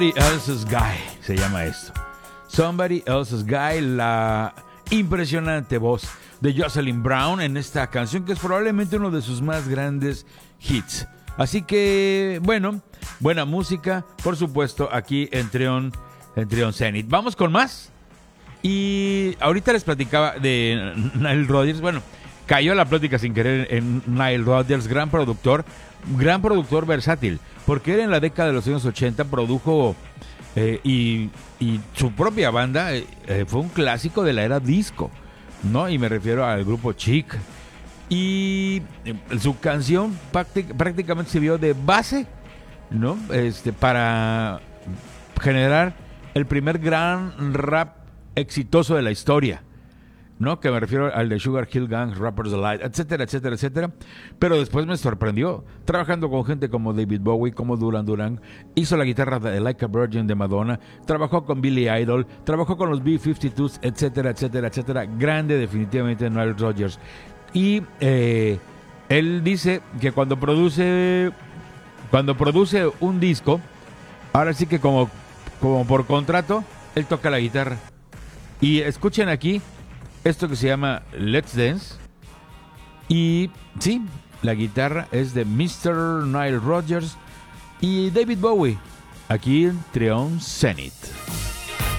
Somebody Else's Guy se llama esto. Somebody Else's Guy, la impresionante voz de Jocelyn Brown en esta canción que es probablemente uno de sus más grandes hits. Así que, bueno, buena música, por supuesto, aquí en Trion Zenith. Vamos con más. Y ahorita les platicaba de Nile Rodgers. Bueno, cayó la plática sin querer en Nile Rodgers, gran productor versátil, porque él en la década de los años 80 produjo y su propia banda fue un clásico de la era disco, ¿no? Y me refiero al grupo Chic. Y su canción prácticamente sirvió de base, ¿no? Para generar el primer gran rap exitoso de la historia, ¿no? Que me refiero al de Sugar Hill Gang, Rappers Delight, etcétera, etcétera, etcétera. Pero después me sorprendió, trabajando con gente como David Bowie, como Duran Duran, hizo la guitarra de Like a Virgin de Madonna, trabajó con Billy Idol, trabajó con los B-52s, etcétera, etcétera, etcétera. Grande definitivamente Nile Rodgers. Y él dice que cuando produce un disco, ahora sí que como por contrato, él toca la guitarra. Y escuchen aquí esto que se llama Let's Dance. Y sí, la guitarra es de Mr. Nile Rodgers y David Bowie, aquí en Trion Zenith.